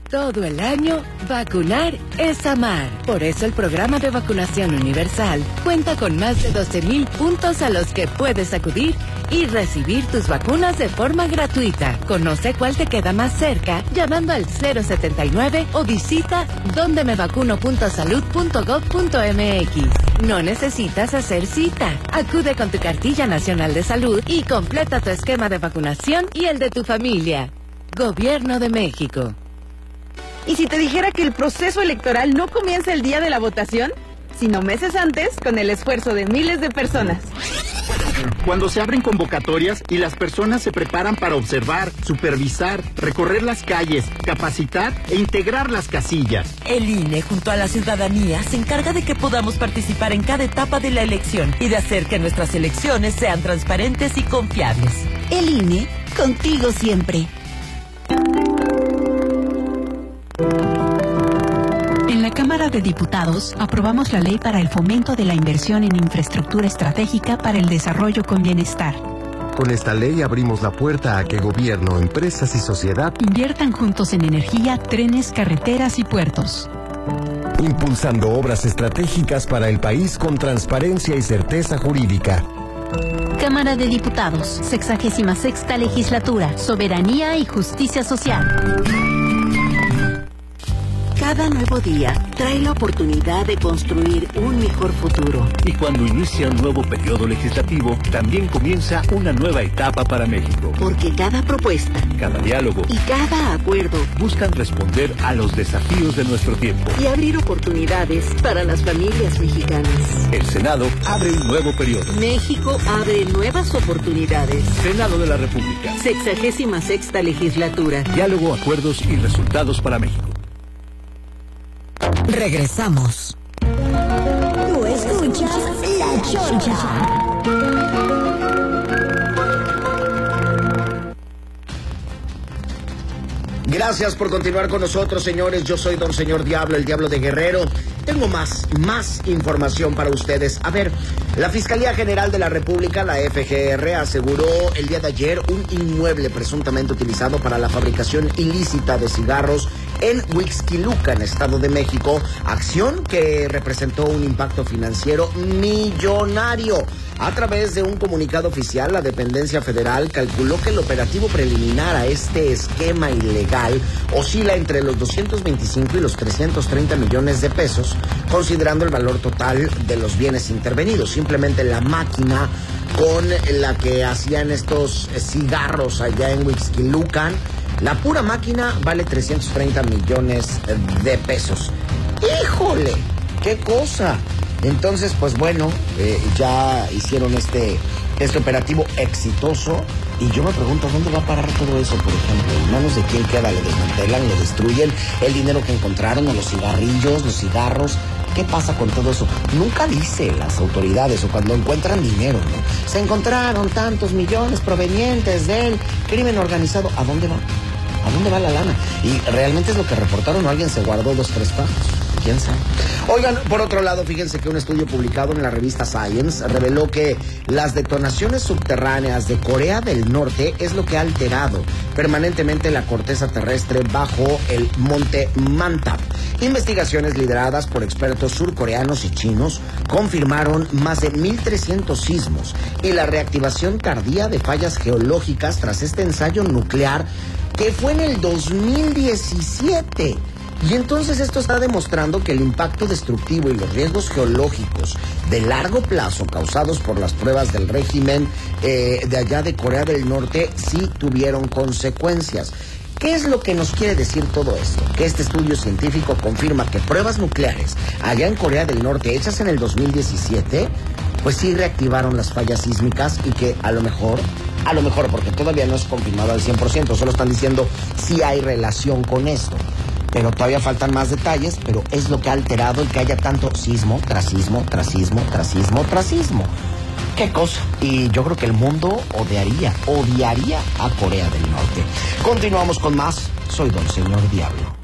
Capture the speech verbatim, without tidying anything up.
Todo el año, vacunar es amar. Por eso el programa de vacunación universal cuenta con más de doce mil puntos a los que puedes acudir y recibir tus vacunas de forma gratuita. Conoce cuál te queda más cerca llamando al cero setenta y nueve o visita donde me vacuno punto salud punto gob punto eme equis. No necesitas hacer cita. Acude con tu cartilla nacional de salud y completa tu esquema de vacunación y el de tu familia. Gobierno de México. ¿Y si te dijera que el proceso electoral no comienza el día de la votación, sino meses antes, con el esfuerzo de miles de personas? Cuando se abren convocatorias y las personas se preparan para observar, supervisar, recorrer las calles, capacitar e integrar las casillas. El I N E, junto a la ciudadanía, se encarga de que podamos participar en cada etapa de la elección y de hacer que nuestras elecciones sean transparentes y confiables. El I N E, contigo siempre. En la Cámara de Diputados aprobamos la ley para el fomento de la inversión en infraestructura estratégica para el desarrollo con bienestar. Con esta ley abrimos la puerta a que gobierno, empresas y sociedad inviertan juntos en energía, trenes, carreteras y puertos. Impulsando obras estratégicas para el país con transparencia y certeza jurídica. Cámara de Diputados, sexagésima sexta legislatura, soberanía y justicia social. Cada nuevo día trae la oportunidad de construir un mejor futuro. Y cuando inicia un nuevo periodo legislativo, también comienza una nueva etapa para México. Porque cada propuesta, cada diálogo y cada acuerdo buscan responder a los desafíos de nuestro tiempo y abrir oportunidades para las familias mexicanas. El Senado abre un nuevo periodo. México abre nuevas oportunidades. Senado de la República. Sexagésima sexta legislatura. Diálogo, acuerdos y resultados para México. Regresamos. Tú escuchas La Chorcha. Gracias por continuar con nosotros, señores. Yo soy Don Señor Diablo, el Diablo de Guerrero. Tengo más, más información para ustedes. A ver, la Fiscalía General de la República, la F G R, aseguró el día de ayer un inmueble presuntamente utilizado para la fabricación ilícita de cigarros en Huixquilucan, Estado de México, acción que representó un impacto financiero millonario. A través de un comunicado oficial, la dependencia federal calculó que el operativo preliminar a este esquema ilegal oscila entre los doscientos veinticinco y los trescientos treinta millones de pesos, considerando el valor total de los bienes intervenidos. Simplemente la máquina con la que hacían estos cigarros allá en Huixquilucan, la pura máquina vale trescientos treinta millones de pesos. ¡Híjole! ¡Qué cosa! Entonces, pues bueno, eh, ya hicieron este, este operativo exitoso y yo me pregunto, ¿dónde va a parar todo eso, por ejemplo? ¿En manos de quién queda? ¿Lo desmantelan, lo destruyen? ¿El dinero que encontraron, o los cigarrillos, los cigarros? ¿Qué pasa con todo eso? Nunca dice las autoridades, o cuando encuentran dinero, ¿no? Se encontraron tantos millones provenientes del crimen organizado. ¿A dónde va? ¿A dónde va la lana? ¿Y realmente es lo que reportaron o alguien se guardó dos, tres pagos? ¿Quién sabe? Oigan, por otro lado, fíjense que un estudio publicado en la revista Science reveló que las detonaciones subterráneas de Corea del Norte es lo que ha alterado permanentemente la corteza terrestre bajo el monte Mantap. Investigaciones lideradas por expertos surcoreanos y chinos confirmaron más de mil trescientos sismos y la reactivación tardía de fallas geológicas tras este ensayo nuclear que fue en el dos mil diecisiete. Y entonces esto está demostrando que el impacto destructivo y los riesgos geológicos de largo plazo causados por las pruebas del régimen eh, de allá de Corea del Norte sí tuvieron consecuencias. ¿Qué es lo que nos quiere decir todo esto? Que este estudio científico confirma que pruebas nucleares allá en Corea del Norte hechas en el dos mil diecisiete, pues sí reactivaron las fallas sísmicas y que a lo mejor, a lo mejor porque todavía no es confirmado al cien por ciento, solo están diciendo si hay relación con esto. Pero todavía faltan más detalles, pero es lo que ha alterado el que haya tanto sismo, tras sismo, tras sismo, tras sismo, tras sismo. ¿Qué cosa? Y yo creo que el mundo odiaría, odiaría a Corea del Norte. Continuamos con más. Soy Don Señor Diablo.